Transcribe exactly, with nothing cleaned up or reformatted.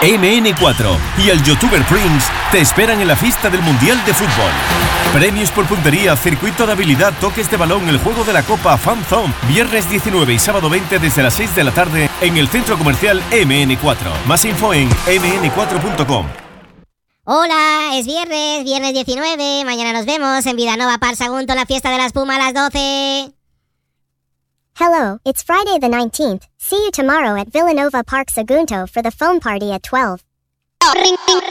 eme ene cuatro y el youtuber Prince te esperan en la fiesta del Mundial de Fútbol. Premios por puntería, circuito de habilidad, toques de balón, el juego de la Copa Fan Zone. Viernes diecinueve y sábado veinte desde las seis de la tarde en el centro comercial eme ene cuatro. Más info en eme ene cuatro punto com. Hola, es viernes, viernes diecinueve. Mañana nos vemos en Vidanova Park Sagunto, la fiesta de la espuma a las doce. Hello, it's Friday the nineteenth. See you tomorrow at Villanova Park Sagunto for the foam party at twelve. Ring, ring,